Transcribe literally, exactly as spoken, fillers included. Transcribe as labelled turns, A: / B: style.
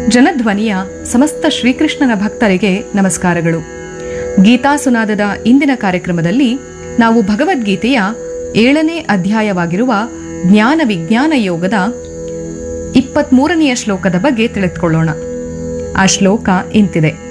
A: ಜನಧ್ವನಿಯ ಸಮಸ್ತ ಶ್ರೀಕೃಷ್ಣನ ಭಕ್ತರಿಗೆ ನಮಸ್ಕಾರಗಳು. ಗೀತಾ ಸುನಾದದ ಇಂದಿನ ಕಾರ್ಯಕ್ರಮದಲ್ಲಿ ನಾವು ಭಗವದ್ಗೀತೆಯ ಏಳನೇ ಅಧ್ಯಾಯವಾಗಿರುವ ಜ್ಞಾನ ವಿಜ್ಞಾನ ಯೋಗದ ಇಪ್ಪತ್ಮೂರನೆಯ ಶ್ಲೋಕದ ಬಗ್ಗೆ ತಿಳಿದುಕೊಳ್ಳೋಣ. ಆ ಶ್ಲೋಕ ಇಂತಿದೆ: